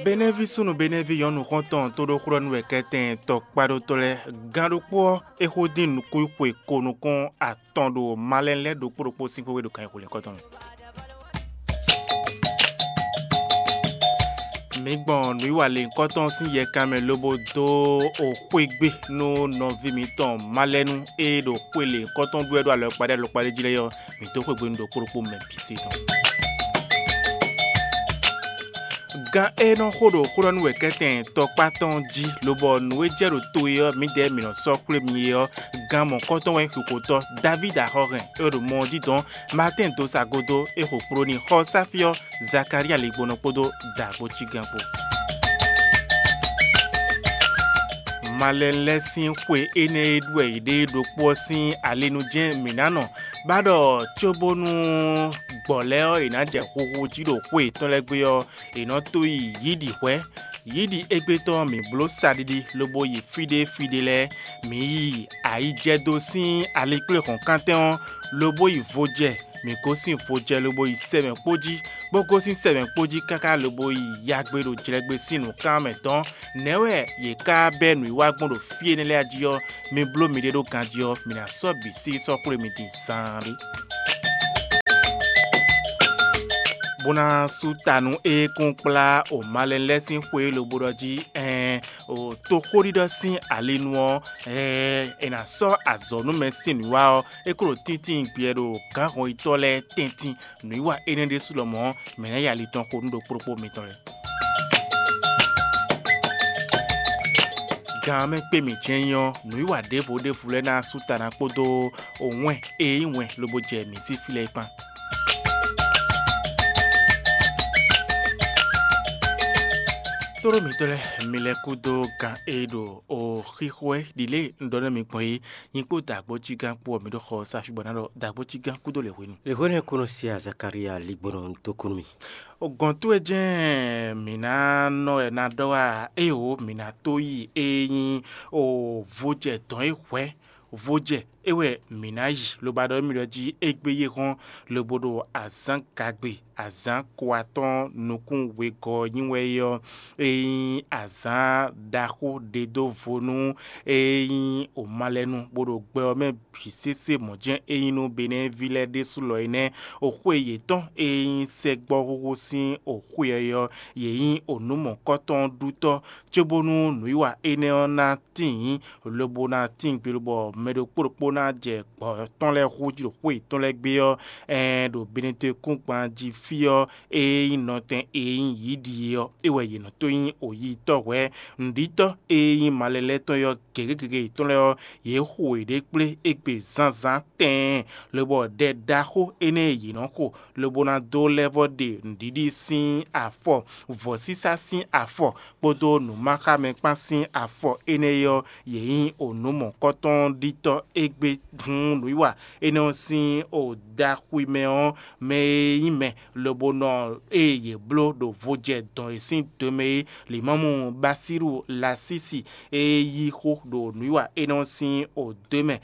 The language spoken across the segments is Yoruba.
Benevi sunu benevi yonu konton todo kuron weketen tok pado tole garupo ehodin kuikwe konukon atondo malenle do poropo sinko do kan kule koton. Migbon nui wale koton sin ye kame lobo do o kwegbe no vimiton malenu e do kwele koton duedo a lo pade jile yo mi to kwegbe ndo poropo mepisi ton. Gan enon hodo kuron weketen tokpaton ji lobo nuwe jero toyo mi de mi no sokre mi yo gan mon koton wen kukoto David Ahoren euro mondi don Martin Dosagodo e ho proni ho safio Zakaria legbono podo dagbo chigampo malen lesin kwe ene edwe ide do posin alenu jen minano bado chobonu gboleo inaje kuku jiro kwe tonlegbe yo ina to yidi hwe yidi egbeto mi blo sadidi lobo yi fide mi ayi jedo sin alekle kon kanteon lobo yi voje mi ko sin voje lobo yi seven poji boko sin seven poji kaka lobo yi yagbero jiregbe sinu kameton newe ye ka benu iwagbon fie nele ajiyo mi blo mi dedo kanjiyo mi na so bisi so kure mi din sanri bona sutanu e kunkla o malen lesin kwe lobodoji o to korido sin alinuo ena so azonu mesin wa e kuro tintin piero kan ho itole tintin nuiwa enende sulomo mena ya liton ko ndo propo mitore game pe mi jenyo nuiwa devo de fulena sutana podo onwe e inwe loboje mi si file pan toro mitole milekudo kan edo o hihwe dile ndone mi poi yinpo dagbo chigan po mi do ho safi bonalo dagbo chigan kudo le hwenu kono sia Zakaria ligbono to kunmi ogon to ejen mina no na doa o mina toyi eyin o voje ton ehwe voje ewe minaji lo bado mi lo ji egbeye kan lobodo azan kagbe azan kwaton nukun wego yinwe yo azan dako dedo vonu o malenu bodo gbe o me bisese mojen no bene ville de sulo ine o kweye ton segbo gogo sin o kweye yo yeyin onumo koton duto chebonu nuiwa ene ona tin lobo na tin pelobo medo poropo na je ton le hujiro kwe ton le gbe yo do benete kunpan ji fio inoten yidi yo ewe yino to yin oyi to we ndito malele to yo gege ton le ye huwe de ple egbe zanzan ten lobo de daho ene yino ko lobo na do level de ndidi sin afo vosisa sin afo podo no maka me pan sin afo ene yo yeyin onumo koton dito egbe nuiwa ene sin o da kuimeon me ime lobo no ye blo do voje don sin teme limamu Basiru Lasisi yi ho do nuiwa ene sin o deme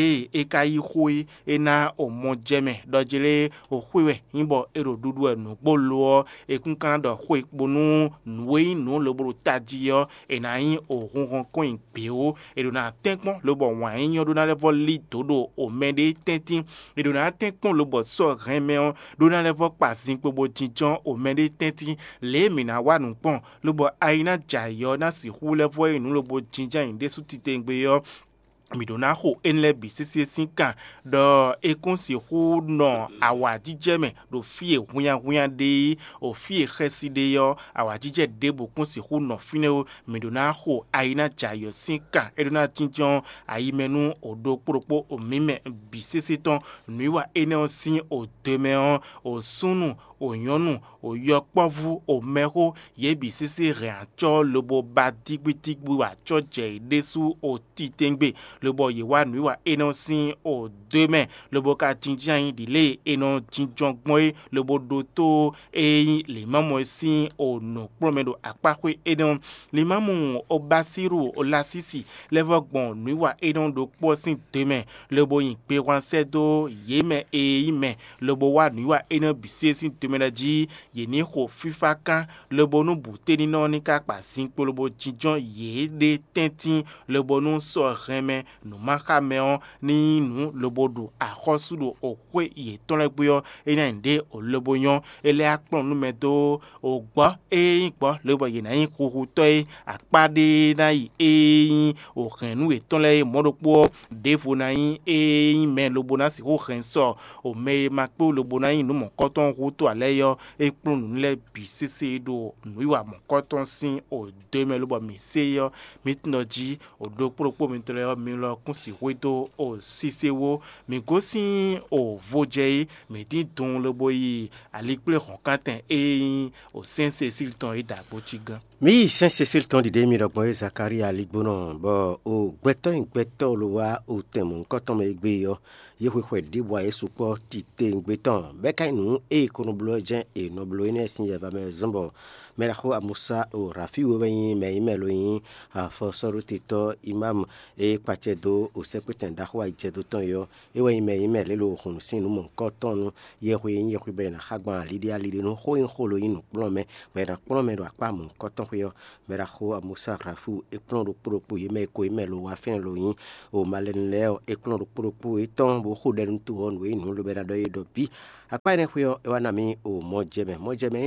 ka yi hui ena o mojeme dojele o huwe yimbo ero dudu enu gbolo ekun kan do hui bonu nuwe nu lobo tajiyo ena yin o hun kon pe o ero na tenkpon lobo wan yin do na level li todo o mede tentin ero na tenkpon lobo so remeon do na level pasin gbogbo jinjan o mede tentin le mi na wa nu pon lobo aina jayo na si hu level inu lobo jinjan inde su titengbe yo midona ho enle bisisi sinka do ekonsi hu no awajijeme do fie huya de o fie kheside yo awajije debo konsi hu no fine midona ho aina jayo sinka edona tinjon ayimenu odo poropo o mime bisisi ton nuiwa ene sin o demeon o sunu oyonu oyokpovu omero yebi sisi reancho lobo badigbidigbu achoje desu o titengbe lobo yewa nuiwa eno sin o deme lobo ka jinjan yin dile eno jinjongbon lobo doto le mamo sin o no promedo apakwe eno le mamu o Basiru o Lasisi levogbon nuiwa eno do posin deme lobo yin pe wansedo yeme ime lobo wa nuiwa eno bisesi medaji ye ni ho fifa kan lobo nu buteni no ni ka pa sin polobo jijon ye de tentin lobo nu so reme nu maka meon ni nu lobo du ahosu do okwe ye tonle gbo ina nde olobo yon ele akpon nu medo ogbo gbo lobo ye na yin kuhu toy apade na yi ohenu etonle modopo defo na yin me lobo na si ho hen so o me makpo lobo na yin nu mo koton huto aleyo ekpon nu le bisese do nu iwa mo koton sin o de me lobo mi seyo mitnoji o do propo mi tole mi lo kun si wedo o sisewo mi gosin o voje mi din don lobo yi alikple honkanten o sense silton idagbo chigan mi sense silton di demi do boy Zakaria Ligbono bo o gbeto lo wa o temu koton me gbe yo ye hwe di wa esupo tite ngbeton be kai nu kono blojen no bloine sin ye va me zombo me raho amusa o rafi wo ben me imelo yin fo soru tito imam pachedo o sepeten da ho ijedo ton yo we me imele lo hun sin nu mon koton ye hwe be na hagban lidi no ho in holo yin plon me ra plon me do apa mon koton yo me raho amusa rafu plon do propo ye me ko imelo wa fin lo yin o malen leo plon do propo eton bo ho den tu on we nu lo be da do bi apa ne hwe wana mi o mojeme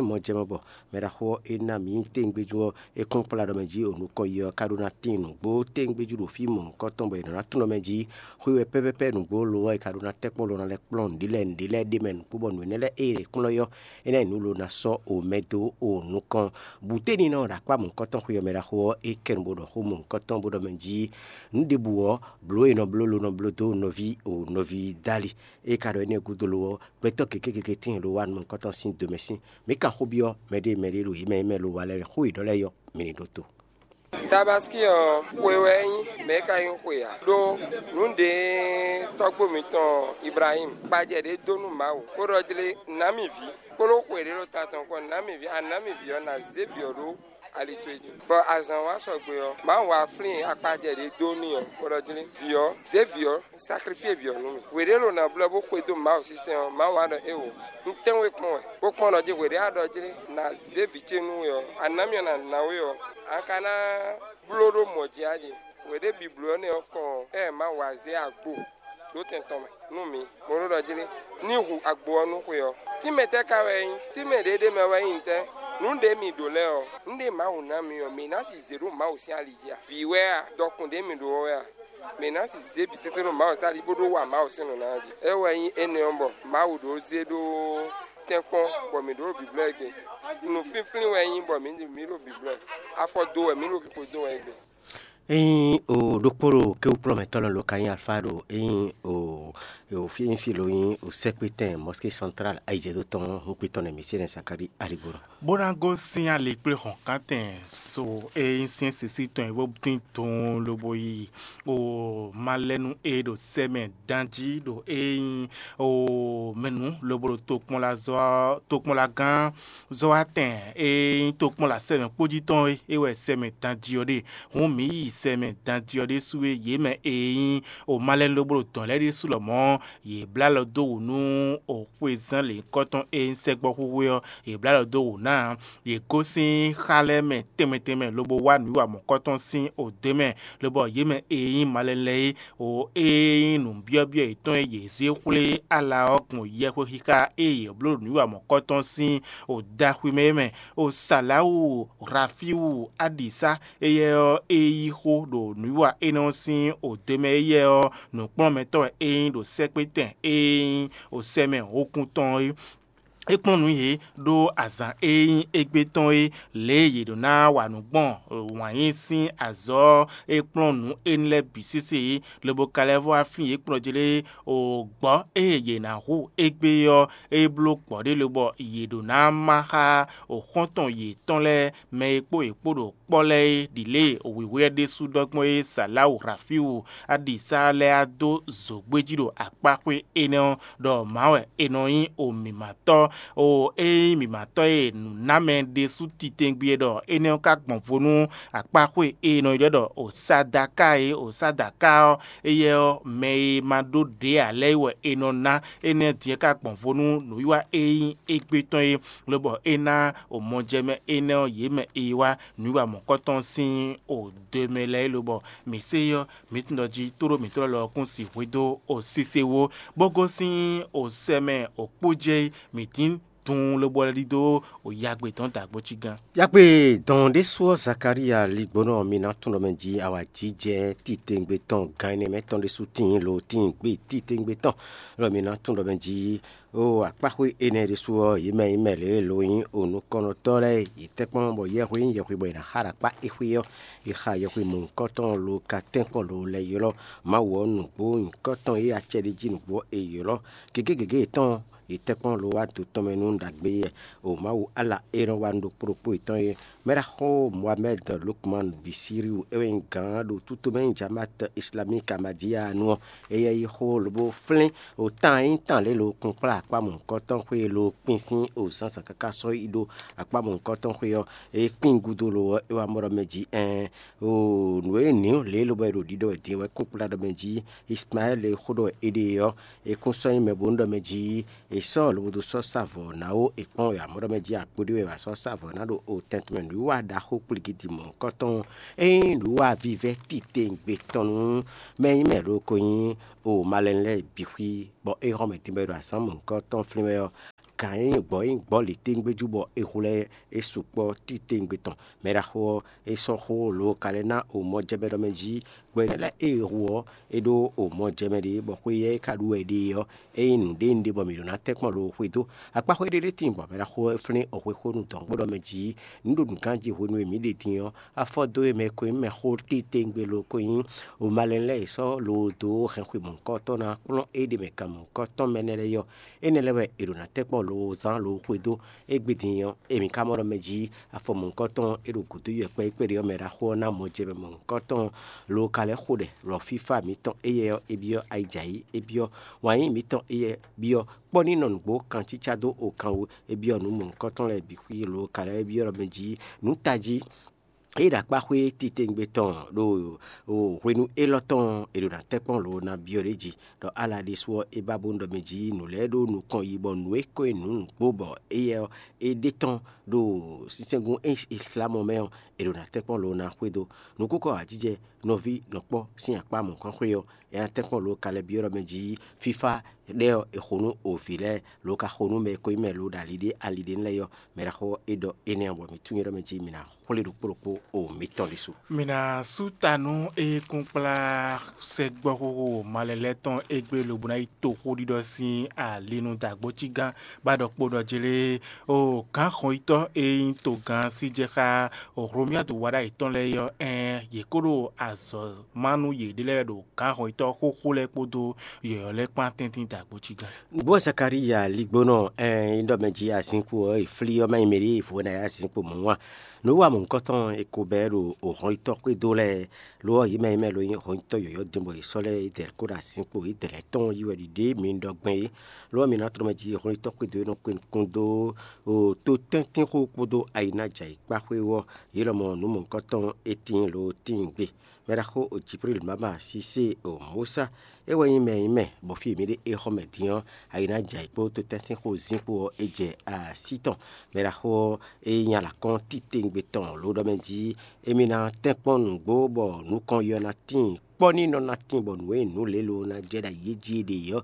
bo me raho ina mi tengbejo compla do meji onu ko yo kaduna tinu gbo tengbejo do fi mon koton be na tuno meji hwe pepepe nu gbo lo wa kaduna tekpolo na le plon dile de men pubo nu ne le kuno yo ene nu lo na so o medo o nu kan buteni no da kwa mon koton hwe me raho kenbo do ho mon koton bo do meji ndebuo blo eno blo lo no blo do novi dali kado ene gudolo beto keke tin lo wan mon koton sin de mesin me ka hobio mede lo ime lo wale hui do le yo mini doto tabaski wewe me ka yin huya do nunde togbo mi ton Ibrahim baje de donu mawo ko rojile namivi ko lo kwere lo taton ko namivi ona zebioro alitoji but azan wa so gbe o ma wa flin apaje de doni o ko rojile vio zevio sacrifice vio nu were lo na blo bo kwedo ma o sise o ma wa do ewo ntenwe pon lo je were adojile na zeviche nu yo anami na we o akana bloro moji aje wede biblo ne ko ma waze agbo lo tenton nu mi mo ro jile ni hu agbo nu ko yo ti mete ka weyin ti me dede me weyin te nu de mi do le o nde ma hu na mi o mi na si zero ma o si alijia biwe a dokun de mi do we a mi na si ze bi setero ma o sali bodo wa ma o sinu na aje weyin ene ombo ma o do ze do tenkon bo mi do biblo egbe nu fifin weyin bo mi lo biblo afodo mi lo ki do egbe o dokporo ke o prometolo lo kan alfado o filo yin o sekpeten mosquée centrale aije do ton o piton emisien Sakari Aligoro bonago sin ale pe honkanten so sin sisi ton wo tin ton lobo yi o malenu do semen danji do o menu lobo tokmon la gan zo aten tokmon la semen pojiton we semen danji ode won mi semen danji ode suwe ye me o malen lobo ton le su lo mo ye blalo do nu o kwezan le koton segbo huwe ye blalo do na ye gosin khaleme temeteme lobo wa nu wa mo koton sin o deme lobo ye me malenle o nu biobio iton ye ze kule ala okun ye ko hika ye blo nu wa mo koton sin o dahui meme o salawu rafiu adisa ye ho do nu wa enosin o deme ye no pon meto do sekpeten o semen okun ton ekponu ye do azan egbeton le ye do na wa nu gbon wanyin sin azo ekponu enle bisisi lobo kalevo afin ekprojele o gbo ye na hu egbe yo eblo pode lobo ye do na maha o konton ye tonle me epo do pole dile o wiwe de su dogbon salawu rafiu adisa le ado zogbejiro apakwe eno do mawe enoyin o mimato o e mi ma to e na me de su ti tengbe do ene ka gbon fonu apa ko e no ile do o sadaka o eye o me ma do de ale we eno na ene tie ka gbon fonu no yiwa egbe ton e lobo ena o mo jeme ene o ye me iwa nuwa mo koton sin o demele lobo mi seyo mi tnoji toro mi toro lo kun si wedo o sisewo bogo sin o seme o poje mi tin tun lobo lido o yagbe ton dagbo chigan yagbe don de so Zakaria ligbono mi na tun lo menji awa jije titengbe ton gaine meton de sutin lo tin gbe titengbe ton lo mi na tun lo menji o akpahwe ene de so yime imele loyin onu kono tore itekpon bo yehwe bo na harapa ihwe iha yehwe mun koton lo katenko lo le yolo ma wo nu bo koton e achede jinu bo e yolo gege ton itekpon lo wa to tomenu dagbe o ma wo ala ero wa ndo propo iton mera ho Mohamed Lukman Bisiriu ewen gando tuto men jamat islamique amadia no e ho lo flin o tan le lo compra pa mon koton kwe lo pinsin o sansa kaka so ido apa mon koton kwe yo e pingudo lo e wa moro meji o no ni le lo ba ro dido e we compra do meji Ismaël e khodo ede yo e conseil me bondo meji e so lo do so savo na o e pon ya moro meji apodi we wa so savo na do o tentment wa da ho pligidi mon koton e lo wa vive tite ngbe ton me lo koyin o malenle bihui bo e ro metimbe do asan mon koton flimer kan bo le tengbeju bo e hole e supo tite ngbe ton mera ho e so ho lo kalena o mo jebe do meji gbela e ho e do o mo jeme de bo ko ye kadu e de yo e nu de ndi bo mi na tekmo lo hwedo apa ho de timbo mera ho flin o hwe nu ton gbodo meji ndo dun kanji ho nu mi de tin yo afodo e me ko me ho tite ngbe lo ko yin o malenle so lo do hen hwe mon koton na kulo e de me kam koton menele yo enelewe e na tekmo lo zan lo hwedo egbedin emi kamoro meji afo mon koton e ro kutu ye pe yo mera ho na mo jebe mon koton lo kale khode lo fifa mi ton eye ebio aijai ebio wayin mi ton eye bio poni non gbo kan chichado o kan wo ebio nu mon koton le bi kwi lo kale ebio ro meji nu taji e da pa hwe tite ngbe ton do o hwenu eloton e do na tekpon lo na bioreji do ala de so e babundo meji no le do nu kon yibo nu e ko enu gbobo e deton do sisengun islamo me e do na tekpon lo na hwedo nu kuko ajije novi lopo sin apa mo kan hweyo e na tekpon lo kale bioro meji fifa de e khonu o file lo ka khonu me ko me lo dalide alide nleyo mera ho edo ene abo mitungiro meji mina hole do poropo o mitolisu mina sutanu e kumpla segbo maleleton egbe lobuna itoko dido sin alinu dagbo chigan bado podo jele o kan khon ito e to gan si jeka o romia do wada iton le yo yekoro azo manu ye dele do kan khon ito koko le podo yo le pan tintin dagbo chigan bo Zakaria ligbono indo meji asinku e flio mai meri fo na asinku mo no wa mon koton e ko bero o hoito ko dole lo yime lo yin hoito yo dembo e sole del ko da sinko e del ton yi wadi de min dogben lo mi na tro meji hoito ko de no kundo o to tentin ko podo aina jai pa hwewo yelo mo no mon koton etin lo tingbe mera ko o Jibril mama sise o Musa e wa yime bo fi mi de e homedian aina jai po to tentin ko zinko eje a siton mera ko e nya la quantité beton lo do menji emina tempon gbobo nu kon yo na tin poni no na tin bon we nu le lo na jeda yeji de yo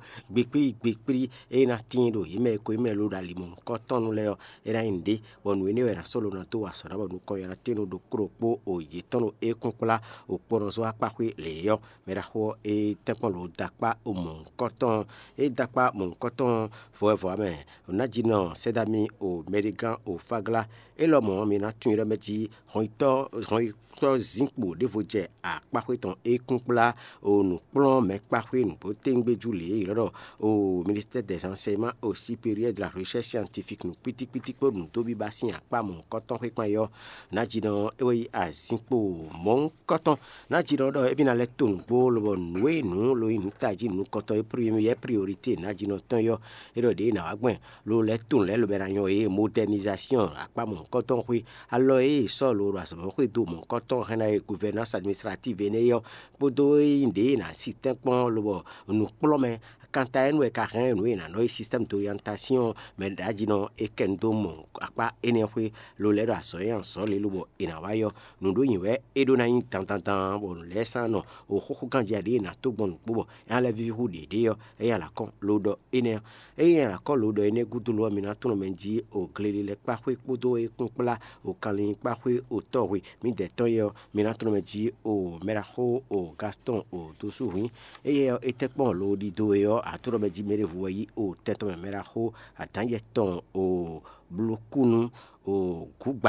gbepri e na tin do yime ko yime lo da limon ko ton le yo era inde bon we ne era solo na to waso na bon ko yo na tin do kropo o ye ton e konkola o poro zo apa kwe le yo mera ho e tempon lo dakpa o mon koton e dakpa mon koton fo me na jino sedami o merigan o fagla e lo mi na tun re meji hoito zinkpo de voje a pa kweton e kun kunkpla o nu kplon me kpakwe nu po tengbe jule loro au ministère des enseignements au supérieur de la recherche scientifique nu piti po nu tobi basin akpa mon koton kwe yo na jino ewe azinpo mon koton na jino do ebina le ton bo lo nwe nu lo inu taji nu koton e premier priorité na jino ton yo ero de na agben lo le ton le lo beranyo e modernisation akpa mon koton kwe alo e so lo aso kwe do mon koton hena gouvernance administrative ne yo bodo inde na système pon lo nu plome quant à nous carré nous na no système d'orientation mais dajino e kendo mon akpa enekwe lo le do aso yan so le lo ina wayo nu do yiwe edo na yin tantantan bon lesa no o khoko kanja de na to bon bubo ya la vi hu de yo e ya la kon lo do ene e ya la kon lo do ene gudu lo mi na to no menji o glele le pa kwe kudo e kunpla o kalin pa kwe o torwe mi de to yo mi na to no menji o meraho o Gaston o tosuwi e ya etekpon lo di do yo a to no menji mere vuyi o teto meraho atanje ton o blokunu o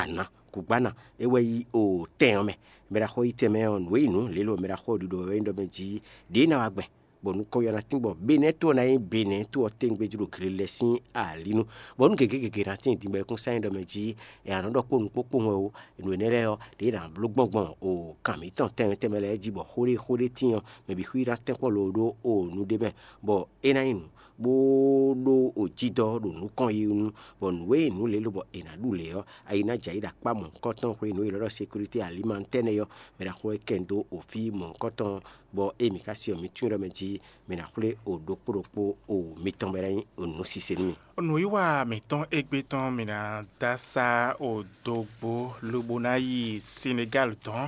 kugbana ewe o teme mera ho iteme on wenu lelo mera ho do wendo menji dina wagbe bonu ko yana timbo beneto na beneto tengbe juro krelesin alinu bonu gege na tin timbe kun sain do menji e anodo ponu popo o enu enere o de na blogbongbon o kamitan temele jibo hore tin me bi huira tempo lodo o nu debe bo enainu bo do ojido do nu kon yinu bon we nu le lobo enadu le yo aina jaida pa mon koton ko inu lo sécurité alimentaire yo me da ko kendo ofi mon koton bo émigration mi tunro menji me na kule o do propo o mitombere o no sisemi onu iwa meton egbeton me na dasa o dogbo lobonayi Sénégal ton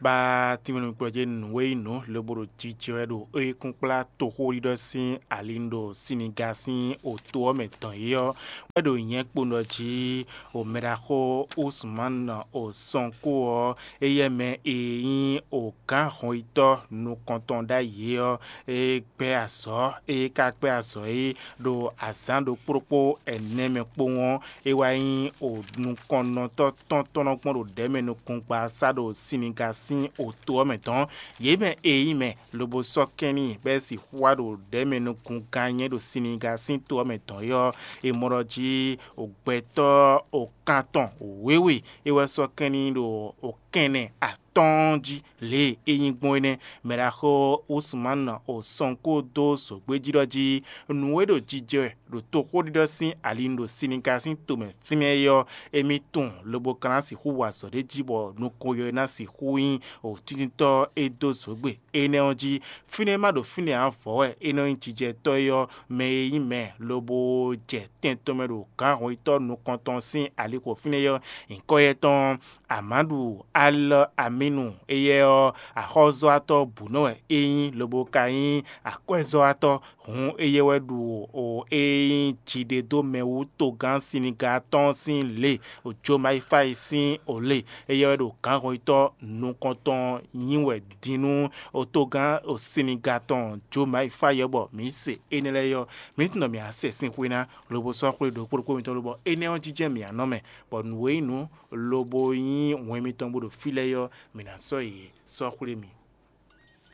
ba timonu projet nwe no loboro chicho do e kunpla to horido sin alindo sinigasin o to meton yo wedo yen pono ji o merako Usman o sonko eyeme eyin o kan hoito no kontonda yo e pe aso e ka pe aso e do asando propo eneme pon e wa yin o nu kono to ton pon do deme no kunpa sado sinigasin o to meton yeme eyime lobo sokeni be si hwado deme no kun ganye do sinigasin to meton yo e moroji o gbeto o kanton o wewe e wa sokeni do o kene atonji le eyingbone meraho Usman o sonko do so gbejiroji nuwedo jije do to hodido sin alindo sinigasin to me fimeyo emitun lobo kan si huwa so de jibo nu koyo na si huin o tinto edo so gbe eneoji finema do fine anfo eno jije toyo me yime lobo je tento mero kan ho ito nu konton sin aliko fineyo inkoyeton Amadu Al Aminu eyo ahozo ato buno eyin lobo kayin akwezo ato hun eyewedu o eyin chide do mewu to gan siniga ton sin le ojo mai fa sin ole eyewedu kan ho ito nu konton yinwe dinu o to gan o siniga ton jo mai fa yobo mi se eneleyo mi tno mi ase sin kwina lobo so kwe do kwo mi to lobo ene on jije mi anome but we nu lobo yin wen mi ton bodo file yo mi na so yi so kure mi